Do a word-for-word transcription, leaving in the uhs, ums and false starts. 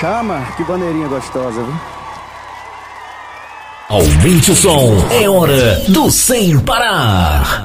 chama, que bandeirinha gostosa, viu? Aumente o som, é hora do Sem Parar.